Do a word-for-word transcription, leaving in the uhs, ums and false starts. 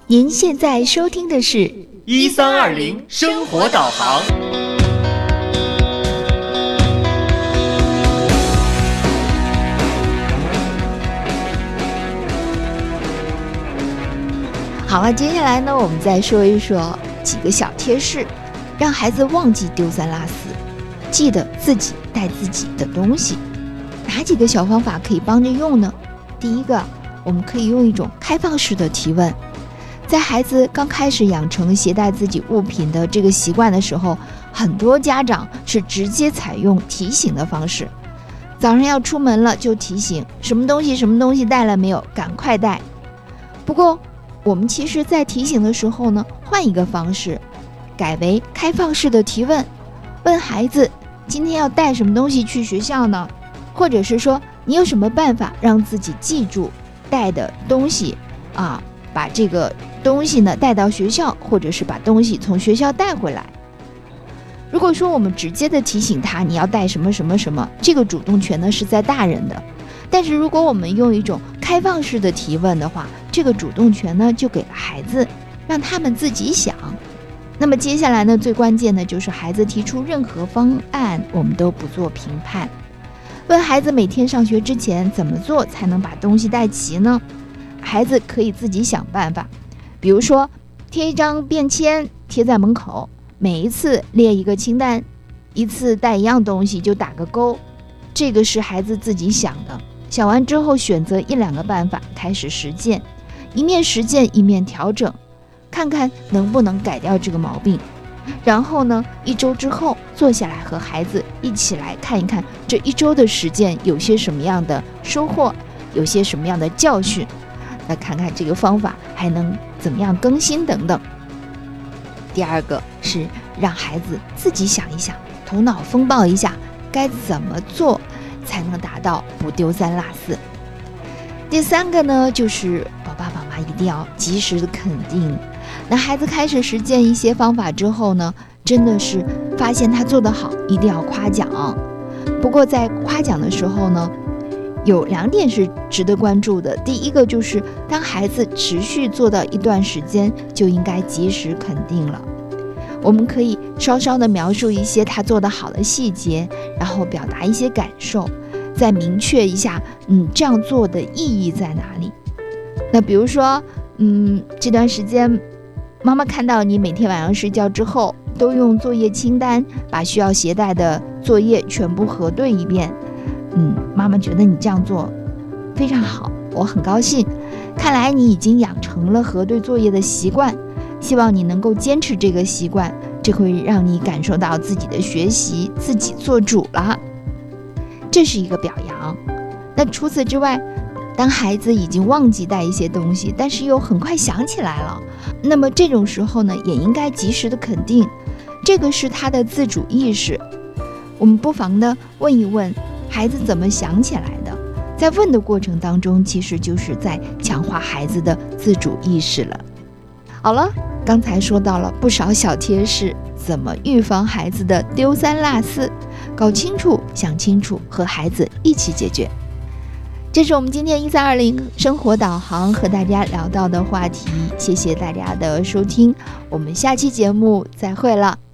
您现在收听的是一三二零生活导航。 好了，接下来呢，我们再说一说几个小贴士，让孩子忘记丢三落四，记得自己带自己的东西。哪几个小方法可以帮着用呢？第一个，我们可以用一种开放式的提问。在孩子刚开始养成携带自己物品的这个习惯的时候，很多家长是直接采用提醒的方式。早上要出门了就提醒，什么东西什么东西带了没有，赶快带。不过我们其实在提醒的时候呢，换一个方式，改为开放式的提问，问孩子今天要带什么东西去学校呢？或者是说你有什么办法让自己记住带的东西啊，把这个东西呢带到学校，或者是把东西从学校带回来。如果说我们直接的提醒他你要带什么什么什么，这个主动权呢是在大人的。但是如果我们用一种开放式的提问的话，这个主动权呢就给了孩子，让他们自己想。那么接下来呢，最关键的就是孩子提出任何方案，我们都不做评判。问孩子每天上学之前怎么做才能把东西带齐呢？孩子可以自己想办法，比如说贴一张便签贴在门口，每一次列一个清单，一次带一样东西就打个勾，这个是孩子自己想的。想完之后选择一两个办法开始实践，一面实践一面调整，看看能不能改掉这个毛病。然后呢，一周之后坐下来和孩子一起来看一看这一周的实践有些什么样的收获，有些什么样的教训，来看看这个方法还能怎么样更新等等。第二个是让孩子自己想一想，头脑风暴一下该怎么做才能达到不丢三落四。第三个呢，就是爸爸妈妈一定要及时的肯定。那孩子开始实践一些方法之后呢，真的是发现他做得好，一定要夸奖。不过在夸奖的时候呢，有两点是值得关注的。第一个就是当孩子持续做到一段时间，就应该及时肯定了。我们可以稍稍的描述一些他做得好的细节，然后表达一些感受，再明确一下嗯这样做的意义在哪里。那比如说嗯这段时间妈妈看到你每天晚上睡觉之后都用作业清单把需要携带的作业全部核对一遍，嗯，妈妈觉得你这样做非常好，我很高兴。看来你已经养成了核对作业的习惯，希望你能够坚持这个习惯，这会让你感受到自己的学习自己做主了，这是一个表扬。那除此之外，当孩子已经忘记带一些东西，但是又很快想起来了，那么这种时候呢，也应该及时的肯定，这个是他的自主意识。我们不妨的问一问孩子怎么想起来的，在问的过程当中，其实就是在强化孩子的自主意识了。好了，刚才说到了不少小贴士，怎么预防孩子的丢三落四，搞清楚想清楚，和孩子一起解决。这是我们今天一三二零生活导航和大家聊到的话题，谢谢大家的收听，我们下期节目再会了。